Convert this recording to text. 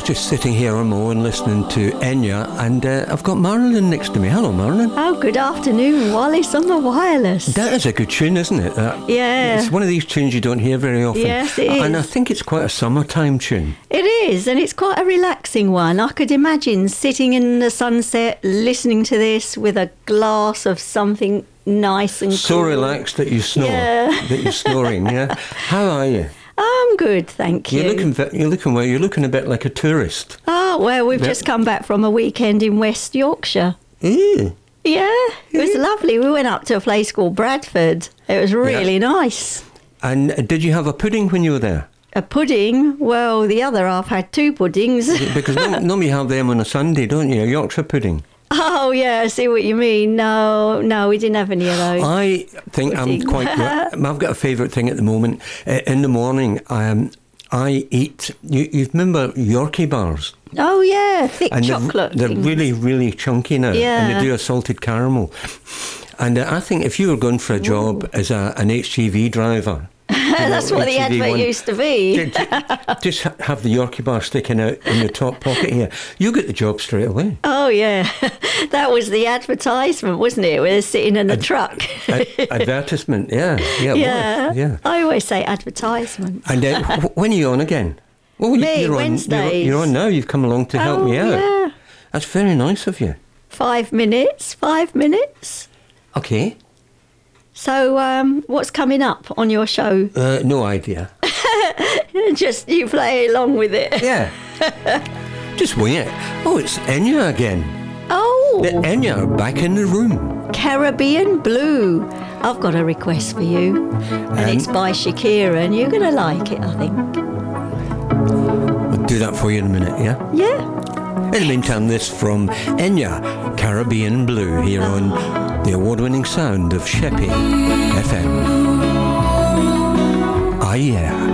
just sitting here on my own listening to Enya, and I've got Marilyn next to me. Hello, Marilyn. Oh, good afternoon, Wallace on the wireless. That is a good tune, isn't it? Yeah. It's one of these tunes you don't hear very often. Yes, it is. And I think it's quite a summertime tune. It is, and it's quite a relaxing one. I could imagine sitting in the sunset, listening to this with a glass of something nice and So cool. relaxed that you snore. Yeah. That you're snoring, yeah. How are you? I'm good, thank you. You're looking well. You're looking a bit like a tourist. Oh, well, we've Yep. just come back from a weekend in West Yorkshire. Ooh. Yeah, it was lovely. We went up to a place called Bradford. It was really nice. And did you have a pudding when you were there? A pudding? Well, the other half had two puddings. Because normally you have them on a Sunday, don't you? A Yorkshire pudding. Oh, yeah, I see what you mean. No, we didn't have any of those. I think I'm Pudding. quite good. I've got a favourite thing at the moment. In the morning, I eat. You remember Yorkie bars? Oh, yeah, thick And chocolate. They're things. really, really chunky now. Yeah. And they do a salted caramel. And I think if you were going for a job as an HGV driver, That's what the HGV advert one, used to be. just have the Yorkie bar sticking out in your top pocket here. You get the job straight away. Oh, yeah. That was the advertisement, wasn't it? Where they're sitting in a truck. Advertisement, yeah. Yeah, it Yeah. was, yeah. I always say advertisement. And when are you on again? Well, Me, you're on, Wednesdays. You're on now. You've come along to help me out. Yeah. That's very nice of you. 5 minutes. Okay. So, what's coming up on your show? No idea. Just you play along with it. Yeah. Just wing it. Oh, it's Enya again. Oh, The Enya are back in the room. Caribbean Blue. I've got a request for you. And it's by Shakira, and you're going to like it, I think. I'll do that for you in a minute, yeah? Yeah. In the meantime, this from Enya, Caribbean Blue, here on the award-winning sound of Sheppey FM. Ah, yeah.